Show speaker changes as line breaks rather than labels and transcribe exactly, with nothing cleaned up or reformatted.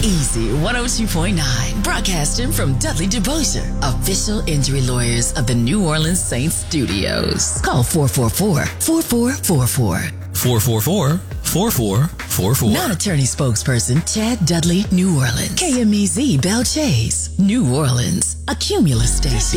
Easy one oh two point nine, broadcasting from Dudley DeBosier, official injury lawyers of the New Orleans Saints studios. Call four four four, four four four four.
four four four, four four four four.
Non-attorney spokesperson Chad Dudley, New Orleans. K M E Z Belle Chase, New Orleans, a Cumulus station.